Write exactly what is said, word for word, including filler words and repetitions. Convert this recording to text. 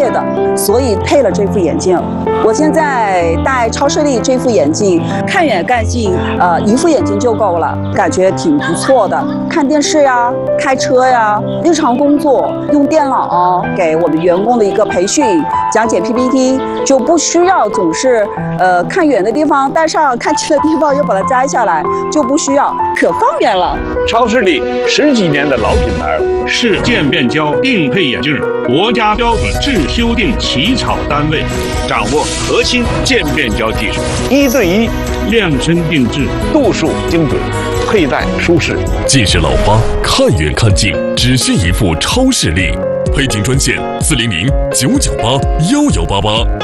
对的，所以配了这副眼镜。我现在戴超视力这副眼镜，看远看近，呃，一副眼镜就够了，感觉挺不错的。看电视呀，开车呀，日常工作用电脑给我们员工的一个培训，讲解 P P T， 就不需要总是呃看远的地方戴上，看近的地方又把它摘下来，就不需要，可方便了。 超视力十几年的老品牌了， 是渐变焦定配眼镜国家标准制修订起草单位， 掌握核心渐变焦技术，一对一量身定制， 度数精准，佩戴舒适。 近视老花看远看近，只需一副超视力。配镜专线：四零零九九八幺幺八八。